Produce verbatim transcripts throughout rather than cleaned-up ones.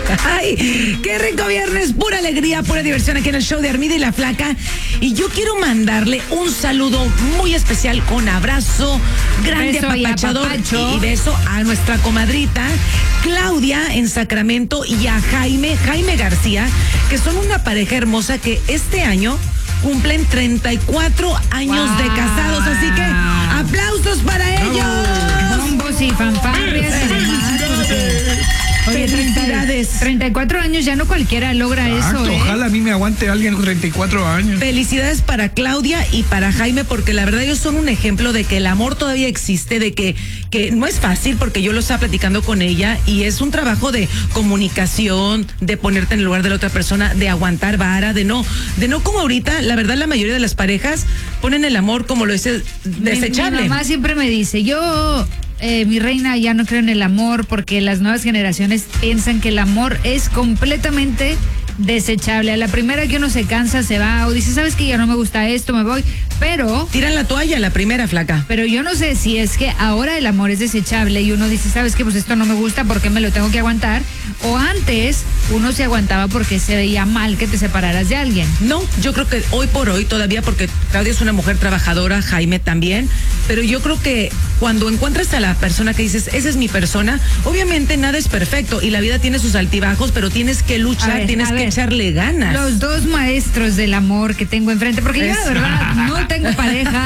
Ay, qué rico viernes, pura alegría, pura diversión aquí en el show de Armida y la Flaca. Y yo quiero mandarle un saludo muy especial con abrazo grande, beso y apapachador apapacho. y beso a nuestra comadrita Claudia en Sacramento y a Jaime, Jaime García, que son una pareja hermosa que este año cumplen treinta y cuatro años Wow. de casados. Así que aplausos para ellos. Bombos y fanfarrias. Oye, Felicidades. treinta y cuatro años ya no cualquiera logra Exacto, eso, ¿eh? ojalá a mí me aguante alguien con treinta y cuatro años. Felicidades para Claudia y para Jaime, porque la verdad ellos son un ejemplo de que el amor todavía existe, de que, que no es fácil, porque yo lo estaba platicando con ella y es un trabajo de comunicación, de ponerte en el lugar de la otra persona, de aguantar vara, de no, de no como ahorita, la verdad la mayoría de las parejas ponen el amor como lo dice desechable. Mi, mi mamá siempre me dice, yo... Eh, mi reina, ya no creo en el amor porque las nuevas generaciones piensan que el amor es completamente desechable. A la primera que uno se cansa, se va o dice, ¿sabes qué? Ya no me gusta esto, me voy. Pero... Tiran la toalla, la primera, Flaca. Pero yo no sé si es que ahora el amor es desechable y uno dice, ¿sabes qué? Pues esto no me gusta, ¿por qué me lo tengo que aguantar? O antes uno se aguantaba porque se veía mal que te separaras de alguien. No, yo creo que hoy por hoy todavía, porque Claudia es una mujer trabajadora, Jaime también, pero yo creo que cuando encuentras a la persona que dices, esa es mi persona, obviamente nada es perfecto y la vida tiene sus altibajos, pero tienes que luchar, ver, tienes a que ver. echarle ganas. Los dos maestros del amor que tengo enfrente, porque yo Eso. la verdad no tengo pareja,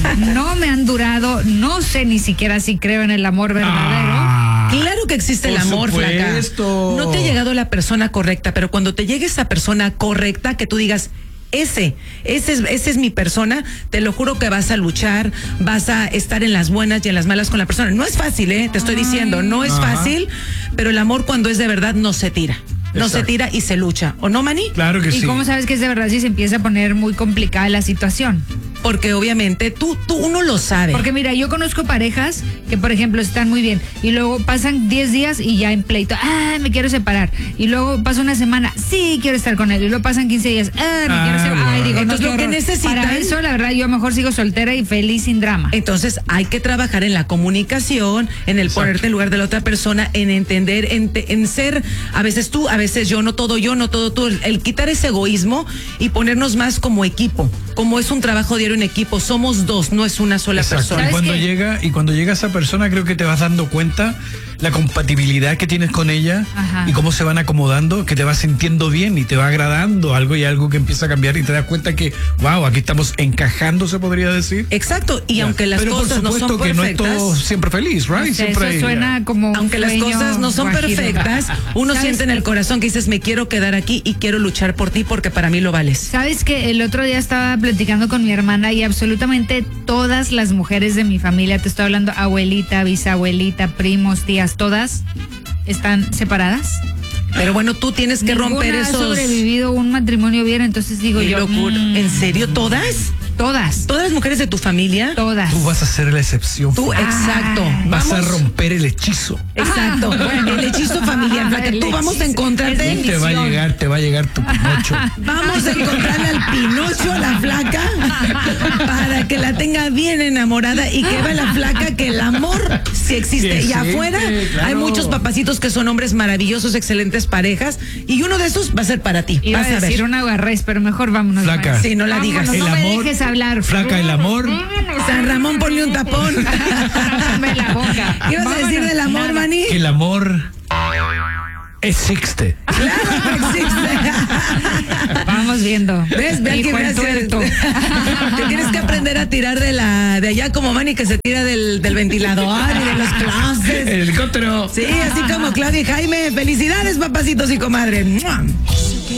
no me han durado, no sé ni siquiera si creo en el amor verdadero. Ah, Claro que existe el por amor, Flaca. supuesto. No te ha llegado la persona correcta, pero cuando te llegue esa persona correcta, que tú digas, ese, ese es, ese es mi persona, te lo juro que vas a luchar, vas a estar en las buenas y en las malas con la persona. No es fácil, ¿eh? Te estoy diciendo, no es Ajá. fácil, pero el amor cuando es de verdad no se tira. No se Exacto. tira y se lucha. ¿O no, Manny? Claro que ¿Y sí. cómo sabes que es de verdad si se empieza a poner muy complicada la situación? Porque obviamente tú, tú uno lo sabe. Porque mira, yo conozco parejas que, por ejemplo, están muy bien y luego pasan diez días y ya en pleito, ah, me quiero separar. Y luego pasa una semana, sí, quiero estar con él. Y luego pasan quince días, ah, me Ah, quiero separar. Ay, bueno. digo, Entonces, no, lo qué que horror. necesitan- Para eso, la verdad, yo mejor sigo soltera y feliz sin drama. Entonces hay que trabajar en la comunicación, en el Exacto. ponerte en lugar de la otra persona, en entender, en, te- en ser a veces tú, a veces yo, no todo yo, no todo tú, el, el quitar ese egoísmo y ponernos más como equipo, como es un trabajo diario en equipo, somos dos, no es una sola Exacto. persona. Y ¿Sabes cuando qué? llega y cuando llega esa persona creo que te vas dando cuenta la compatibilidad que tienes con ella. Ajá. Y cómo se van acomodando, que te vas sintiendo bien y te va agradando algo y algo que empieza a cambiar y te das cuenta que wow, aquí estamos encajando, se podría decir. Exacto, y Ya. aunque las Pero cosas por no supuesto son que perfectas, no es todo siempre feliz, right? O sea, Siempre eso hay, suena como un aunque las sueño cosas no son guajiro. perfectas, uno ¿Sabes siente en el qué? corazón que dices, me quiero quedar aquí y quiero luchar por ti porque para mí lo vales. Sabes que el otro día estaba platicando con mi hermana y absolutamente todas las mujeres de mi familia, te estoy hablando abuelita, bisabuelita, primos, tías, todas están separadas. Pero bueno, tú tienes que romper Ninguna ha esos... sobrevivido un matrimonio bien, entonces digo Qué yo, locura. mm, ¿En serio todas? todas, ¿Todas las mujeres de tu familia? todas. Tú vas a ser la excepción. Tú, exacto. vas a Vamos- romper el hechizo. Exacto. El hechizo familiar, Flaca. El Tú vamos a hechizo. encontrarte. Es Te va a Bendición. llegar, te va a llegar tu pinocho. Vamos a encontrarle al Pinocho a la Flaca para que la tenga bien enamorada y que vea la Flaca que el amor sí existe. Sí Y existe, afuera claro. hay muchos papacitos que son hombres maravillosos, excelentes parejas. Y uno de esos va a ser para ti. Iba Vas a a decir ver. una guarrez, pero mejor vámonos. Flaca. Maris. Sí, no la digas. Vámonos, no me dejes hablar. Flaca, el amor. San Ramón, ponle un tapón. Tápame la boca. ¿Qué ibas a decir Vámonos. del amor, Nada. Manny? Que el amor existe. Claro que existe. Vamos viendo. ¿Ves? Ve al Hijo gimnasio. entuerto. Te tienes que aprender a tirar de la de allá como Manny que se tira del, del ventilador y de los El closets. helicóptero. Sí, así como Claudia y Jaime. Felicidades, papacitos y comadre. ¡Mua!